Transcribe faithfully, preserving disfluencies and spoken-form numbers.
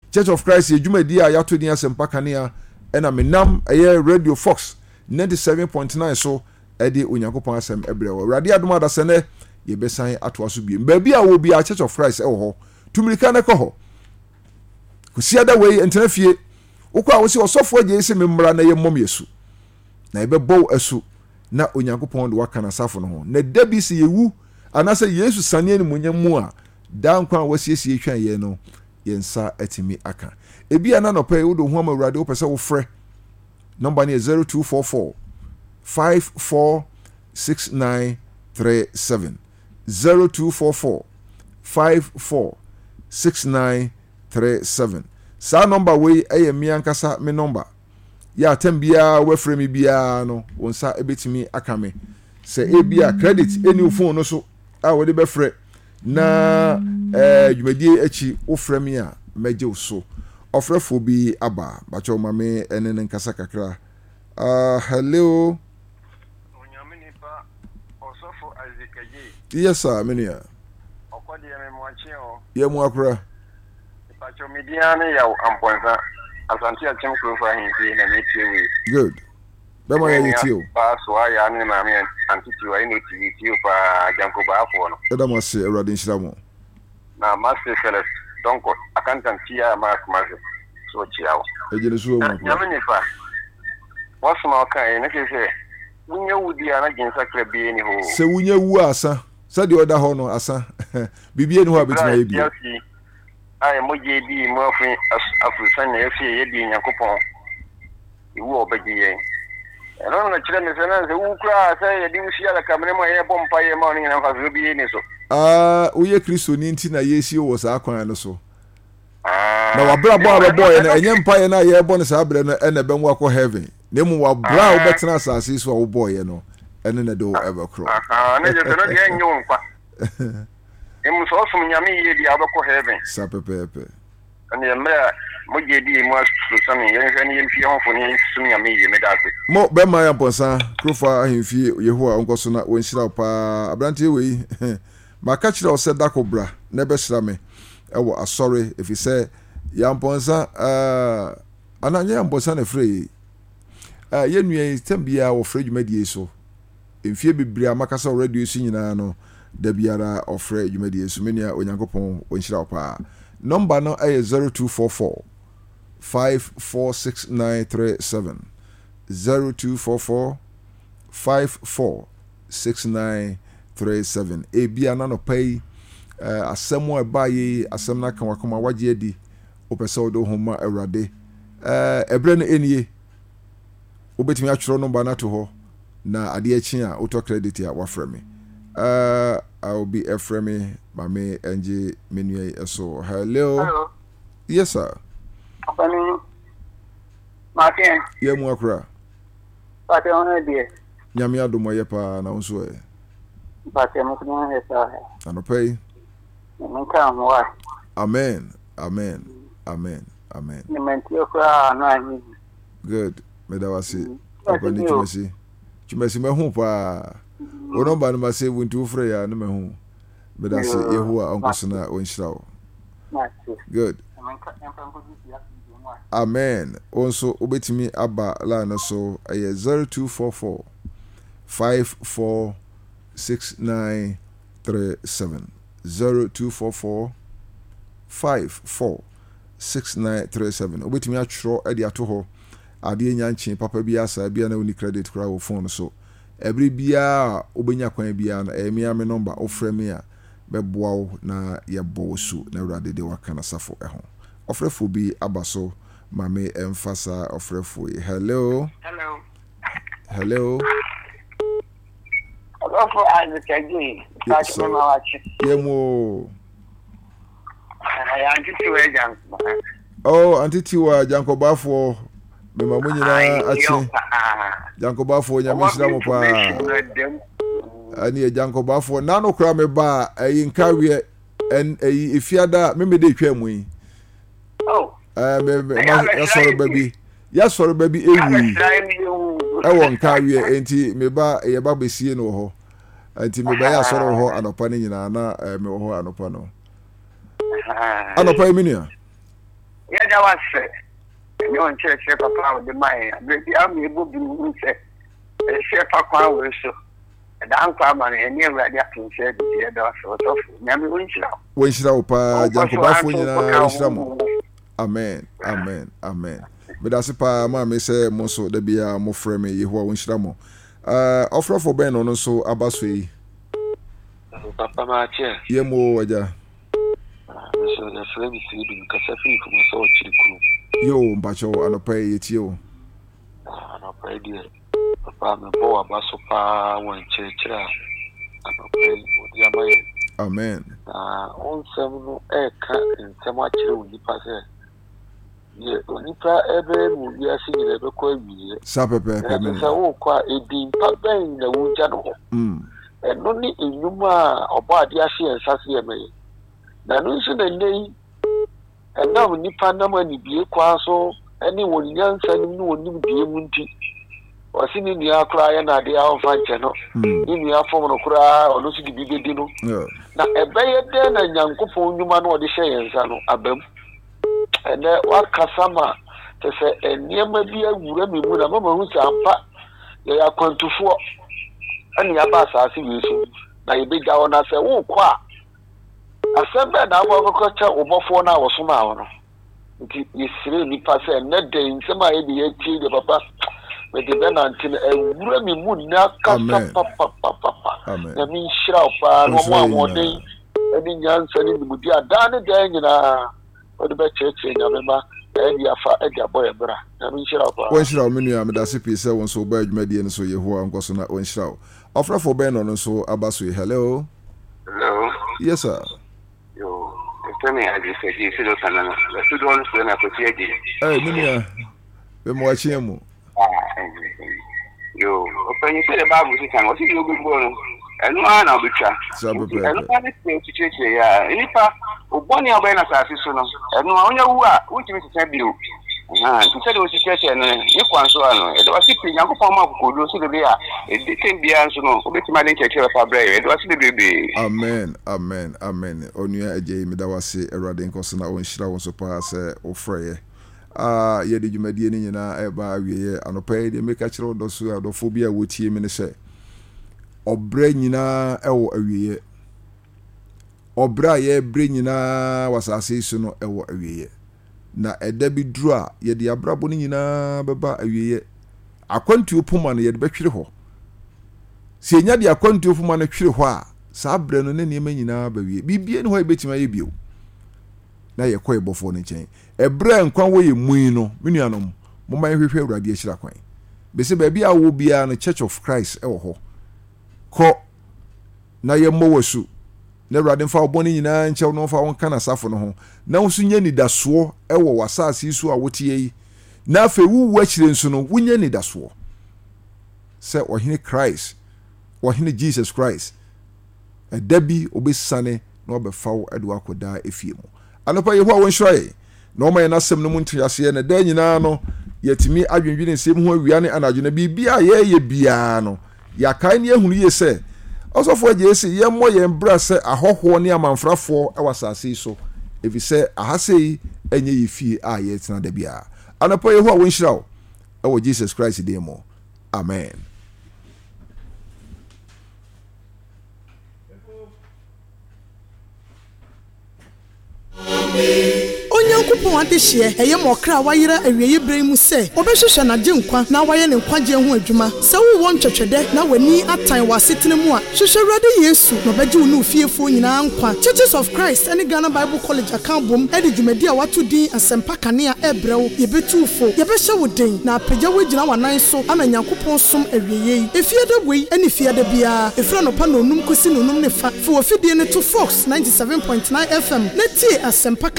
Church of Christ ejumadi a yato ni asempa kanea ena menam eye Radio Fox ninety-seven point nine so edi onyankopon asem ebrewo awurade adom adasene ye besan ato aso bi baabi a wo bi a Church of Christ e wo ho tumirika na ko ho kusiada we entenafie ukwa wo si osofo age ese memra na ye mom yesu na ebe bow asu na onyankopon de waka na safo no ho na dabi se yewu anasa yesu sane ni munyamu a da nkwa wasiesie twan ye no yensa atimi aka ebi ana no pay wo do ho amawurade wo pese wo frɛ number ni zero two four four five four six nine three seven zero two four four five four six nine three seven. Sa number we eye mi ankasa me number ya tambia we frɛ me bia no wonsa ebetimi aka me se ebia credit any phone no so a we de be frɛ na eh dwumadie achi wo frɛ me a meje so ofrɛfo bi aba bacho mame ene ne nkasa kakra. Uh, hello. Onyaminipa osofo azikaje. Yes sir, menia. Okodi me mwachi o. Ye mu akra. Pacho mediane ya amponza. Asante a chim krofa hinzi na metie. Good. Bema ya yitio. Pa so aya ne ma me antiti wa ine tio pa janko ba afo no. Eda mo se Ewrade nhiramo. Na master Celeste donc accountant tia ma ma so chiawo. Ejele so mu. Onyaminipa. What's my kind? Neke say, wunya wudi ana jinsa krabi eni ho. Se wunya wu asa. Sa di oda ho no asa. Bibi eni ho abetima ye bi. Ai mo je di mo afin afrusan na efi ye di Nyankopon. Iwu obaji ye. Eno na chire me sena se wu kra sa ye di usia la kamere mo ye bompa ye ma ni na fa so bi eni so. Ah, uye Kristo ni nti na yesi wo sa akwan no so. Na wabra bo abebo ye na enye mpa ye na ye bo ne sa abre no ene be nwa ko heaven. Nemu wa bra obetena asase so wo boy no ene na do ever crow. Ah, na je no de enyo nkwa. Emu so sum nyame ye di abeko heaven. Sa pepepe. Ani emra mo je di mo asu sami ye hwe ni yemfie honfo ni sum nyame ye medase. Mo be ma ya ponsa krofa ahemfie Yehowa onkoso na wonhira pa abrante we maka kire o se dakobra na be hira me ewo asori if you say ya ponsa uh ananya ya ponsa na free ah ye nua tambia wo frɛ dwumadie so emfie bebre amakasa radio so nyina no da biara ofrɛ dwumadie so menia onyankopon onhyira pa number no ay zero two four four five four six nine three seven zero two four four five four six nine three seven e bia na no pay uh, asɛm a baye asɛm na kan wakoma wagye adi opɛsɛ wo do homa Awurade eh ebre no enie obetimi atworo number na to ho na ade achi a auto credit ya wafrɛ me uh I will be afrɛ me mame enje menu eso. Hello. Hello. Yes sir. Apani Martin. Ye mu akra. Pate on die. Nyame adomo ye pa na unso e. Pate mo kuno he sa. Anopai. Nka mo wa. Amen. Amen. Amen. Amen. Ni menti okra na ni. Good. Medawasi. Apani tumesi. Tumesi mehu pa. O number no ma save unto frɛ ya no mehu. Medasi Yehowa onkosona onhyirawo. Good. Amen. Also obetimi aba line so eh zero two four four five four six nine three seven zero two four four five four six nine three seven. Obetimi atworo e de ato ho ade nyanche papa bi asa bia na uni credit kra wo phone so every bia obenya kwan bia na e me number ofrɛ me a beboa wo na ye bo su na Awurade de waka na safo e ho ofrɛfo bi abaso mame emphasa ofrɛfo. Hello. Hello. Hello. Ofrɛfo azikagi. Pate mo wachi. Yemo. Ya antitu e jan. Oh, antitu wa jankobafo me mamu nyina achi. Jankobafo nyame hira mo pa. Ani e jankobafo na no kra me ba ayi nkawe en ayi efiada me me de twamu yi. Oh. Eh me ya soro baby. Ya soro baby ewi. E won nkawe enti me ba ye ba besie no ho. Enti me ba ya soro ho anopa ni nyina na me ho anopa no. Anopa mi nua. Yeah, that was it. You want to check up out the mind. I'm able to say, share Papa will so. And I'm coming and near ready to say the other sort of Nammy Winchell. Winchell, Pa, Janko, Amen, amen, amen. But that's a pa, mamma say, Mosso, the beer, more frame, you who are Winchlamo. Uh, offer for Ben on so Abasui. Papa, my chair. Yemo, Waja. So the frame is sleeping because I feel from a soul chicken. Yo, Bacho, and a pay it you. And a pay dear. Papa, my boy, Basopa, one church, and a pay with Yamay. Amen. Ah, on some air cut in some much room, you pass it. Yeah, only for every movie I see the local media. Supper, Pepper, so quite a deep papa in the wood channel. Hm. And only in Yuma or body I see and Sassy May. Now, no, so the name. And now, Nipa Naman be a quasso, anyone young son knew would be a munti. Or seen in the cry and idea of my channel. In the form of cry or losing the big dinner. Now, a bay then and young couple, you man or the Shays and Abem. And then what Cassama to say, and near maybe a woman with a moment who's a fat. They are going to four. And the Abbas are seeing you. Now you big down and say, oh, qua. I said that I will go over four hours from now. It's really pass and net day in some idea the papa. But the then until a woman would not come papa. I mean, shrub, one more day. And in young son, the Buddha, done it then, you know, or the best church in Yamama, and your father, your boy, brother. I mean, shrub. When shall many am the C P seven so bad median so you who am gossip when shall. Offer for Ben on so Abasui. Hello. Hello. Yes, sir. Yo, tell me, I just said, you see, those are the two dollars when I could see again. Hey, Minia, we're watching him. Ah, yo, when you say the Bible, you can, what's your good boy? And one of the chat. And one is to church, yeah, and if I, one year when I saw this, and one year who are, which is a bill. Ah, to say it was a church and you can't so on. It was a young form of good, so the beer, it didn't be answered, no, which my church of a brave, it was the baby. Amen, amen, amen. Onya J. Medawasi, a radin cosana, when she was so pass or frey. Ah, ye did you make any in a bar, and a pay, they make a child of the phobia with him in a say. Or brain in a or year. Or bra ye brain in a was a season or a year. Na edebi dura ye de abrabo ni nyina beba awiye akwantu puma no ye de betwere ho se enya de akwantu puma no twere ho a sa abre no ne ne nyina ba wiye bibie ne ho ebetima ye bio na ye koy bofo ne chen ebre nkwan wo ye mui no menuanom mo man hwehwe awurade ahira kwan be se ba bia wo bia no Church of Christ e wo ho ko na ye mo wasu na awurade mfa oboni nyina nche no mfa won kana safo no ho na wo sunya ni daso e wo wasase isu a wotie yi na afa wu wu akire nso no wunya ni daso se ohine Christ ohine Jesus Christ e dabi obesane na obefa wo ade wakoda efie mu anopa ye ho won hwai na o ma na sem no mu ntiase na da nyina no yetimi adwenwene nsem ho awia ne anadwo na bibia ye ye bia no ya kan ne ehunu ye se also for Jesse, ye mo ye embrace ahoho ne amanfrafo e wasase so efi se ahase enye yifi a ye tena da bia anopa ye ho won hirawo e wo Jesus Christ dey mo amen. Onyankopon adehye eye mokra wayira awieye bremu se obehwehwe na gye nkwa na waye ne nkwaje ho adwuma se wo won twetwede na wani atan wasetene mu a hwehwe Awurade Yesu no beje wo no fiefo nyina nkwa. Churches of Christ and Ghana Bible College akambom e de dwumadi a wato din asempa kanea ebrew yebetufo yebehye wo den na apagya wo gina wanan so ama Nyankopon som awieye efiade wei ene fiade bia efra no pa no num kosi no num ne fa fo ofidie ne to Fox ninety-seven point nine F M na tie asempa